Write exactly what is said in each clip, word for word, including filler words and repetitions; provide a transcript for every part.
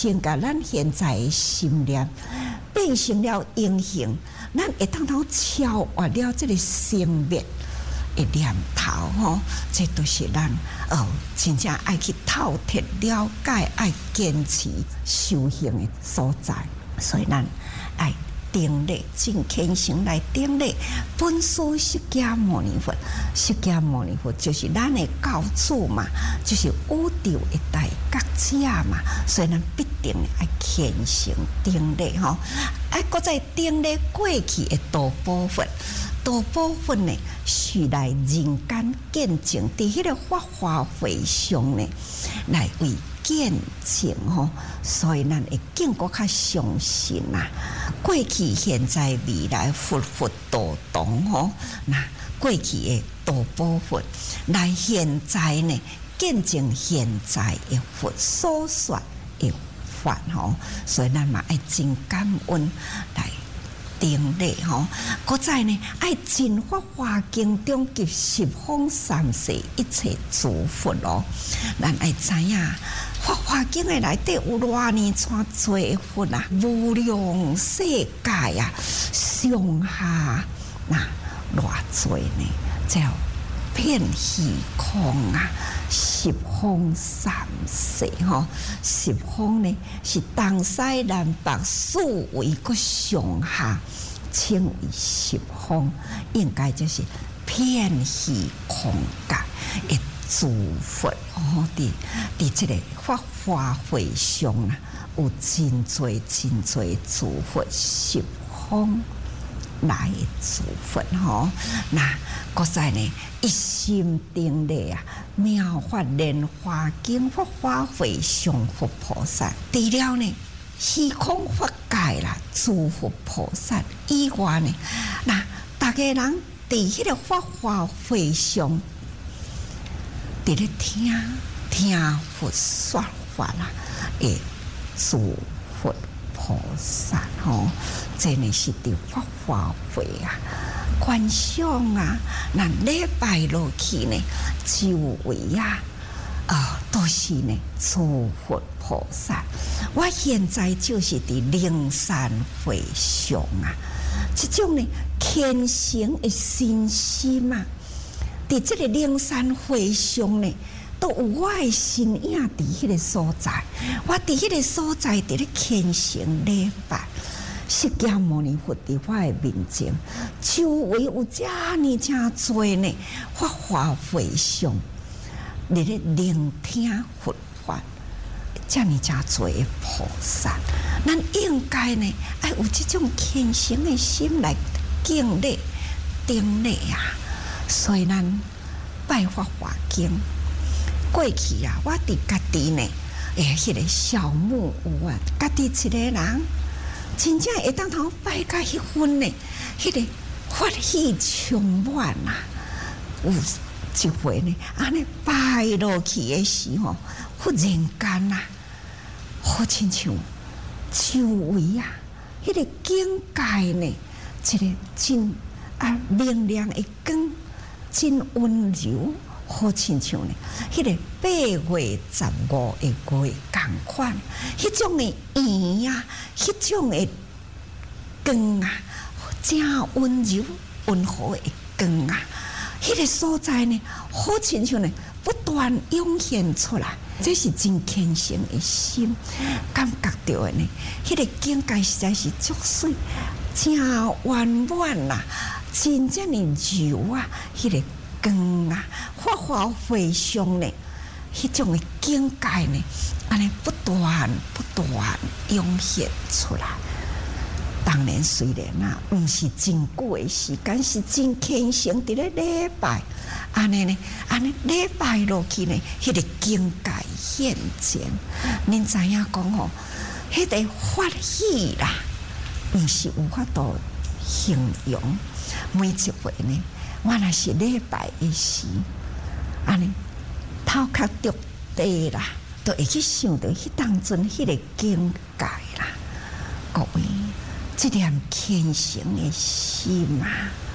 先甲咱现在的心念变成了英雄，咱会当通超越了这个生命的念头吼，这都是咱哦真正爱去透彻了解、爱坚持修行的所在。所以咱爱顶礼净虔诚来顶礼本师释迦牟尼佛。释迦牟尼佛就是咱的教主嘛，就是宇宙的大觉者嘛，所以咱必定爱虔诚顶礼吼。啊，搁再顶礼过去的道宝佛。道宝佛呢是来人间见证，伫迄个法华会上呢来为见证吼，所以咱会更搁较相信呐。过去、现在、未来，佛佛道同吼。那过去的道宝佛来现在呢，见证现在的佛所说的法吼，所以咱嘛爱真感恩来顶礼吼。搁再呢，爱尽法华经中及十方三世一切诸佛咯。咱爱知影法华经的内底有偌尼串多佛啊，无量世界啊，上下那偌多呢？叫遍虚空啊，十方三世吼，十方呢是东西南北四维个上下，称为十方，应该就是遍虚空界的诸佛哦。伫伫这个法华会上啊，有真多真多诸佛十方来的诸佛吼。那搁再呢，一心顶礼啊，妙法莲华经法华会上佛菩萨，除了呢虚空法界啦，诸佛菩萨以外呢，那大家人伫迄个法华会上，伫咧听听佛说法啦，诶，诸佛菩萨吼，这呢是伫法华会啊。观想啊，那礼拜落去呢，周围啊，啊、呃，都是呢诸佛菩萨。我现在就是伫灵山会上啊，这种呢虔诚的心心啊，伫这个灵山会上呢，都有我的身影伫迄个所在。我伫迄个所在伫咧虔诚礼拜。释迦牟尼佛伫我的面前，周围有遮尼遮多呢，法华会上，你咧聆听佛法，遮尼遮多的菩萨，咱应该呢，爱有这种虔诚的心来敬礼、顶礼啊。所以咱拜法华经，过去啊，我伫家己呢，诶，迄个小木屋啊，家己一个人。真正会当通拜到迄份呢，迄个法喜充满啊！有一回呢，安尼拜落去的时候，忽然间啊，好亲像周围啊，迄个境界呢，一个真啊明亮的光，真温柔。好亲像呢，迄个八月十五的月同款，迄种的圆啊，迄种的光啊，真温柔温和的光啊，迄个所在呢，好亲像呢，不断涌现出来，这是真虔诚的心，感觉到的呢，迄个境界实在是足水，真圆满啦，真正的柔啊，迄个。光啊，法华会上呢，迄种的境界呢，安尼不断不断涌现出来。当然，虽然啊，毋是真久的时间，是真虔诚伫咧礼拜，安尼呢，安尼礼拜落去呢，迄、那个境界现前。恁知影讲吼，迄、那个法喜啦，毋是有法度形容，每一回呢。我若是礼拜的时，安尼头壳着地啦，都会去想到迄当阵迄个境界啦。各位，这点虔诚的心啊，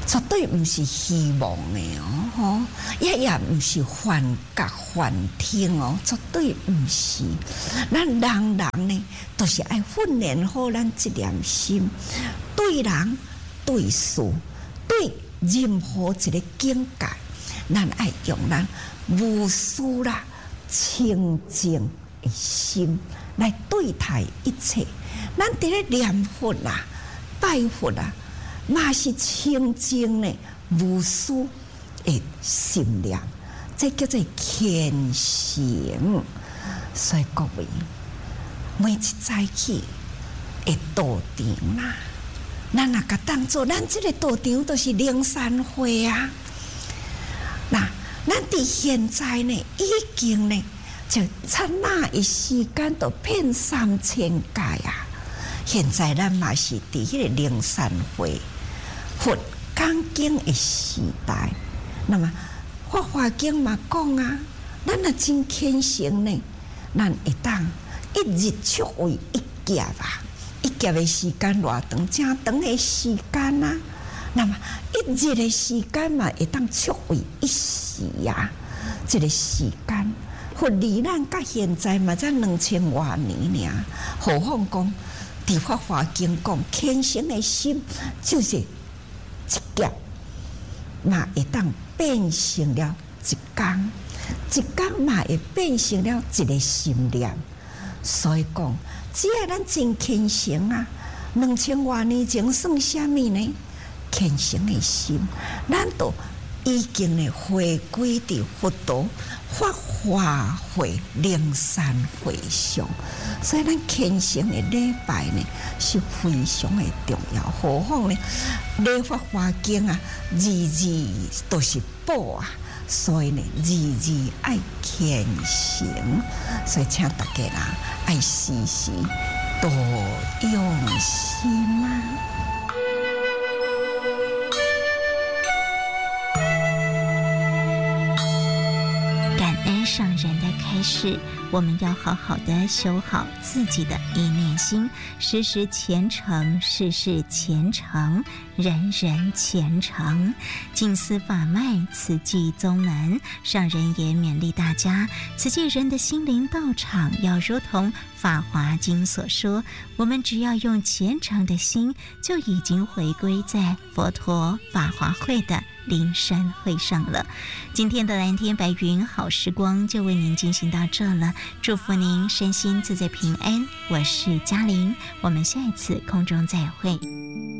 绝对毋是希望的哦，吼，也也毋是幻觉幻听哦，绝对毋是。咱人人呢，都是爱训练好咱这念心，对人、对事、对任何一个境界，咱爱用咱无私啦、清净的心来对待一切。咱伫咧念佛啦、拜佛啦。嘛是清净的无私的心念，这叫做虔诚。所以各位，每一早起的道场啦，咱若甲当做咱这个道场都是灵山会啊。那咱伫现在呢，已经呢，就刹那的时间都骗三千界啊！现在咱嘛是伫迄个灵山会。佛讲经的时代，那么法华经嘛讲啊，咱若真虔诚呢，咱会当一日出为一劫啊，一劫的时间偌长，正长的时间啊，那么一日的时间嘛会当出为一时啊，这个时间，佛离咱到现在嘛才两千多年尔，何况讲伫法华经讲虔诚的心就是。一劫嘛会当变成了一天，一天嘛会变成了一个心念。所以讲，只要咱真虔诚啊，两千多年前算什么呢？虔诚的心，咱都已经呢回归伫佛陀法华会灵山会上，所以咱虔诚的礼拜呢是非常的重要。何况呢，礼法华经啊，字字都是宝啊，所以呢，字字爱虔诚，所以请大家啦，爱时时多用心啊。 上人的开示，我们要好好的修好自己的一念心，时时虔诚，事事虔诚，人人虔诚。净思法脉，慈济宗门，上人也勉励大家，慈济人的心灵道场要如同法华经所说，我们只要用虔诚的心，就已经回归在佛陀法华会的灵山会上了。今天的蓝天白云好时光就为您进行到这了，祝福您身心自在平安。我是嘉玲，我们下一次空中再会。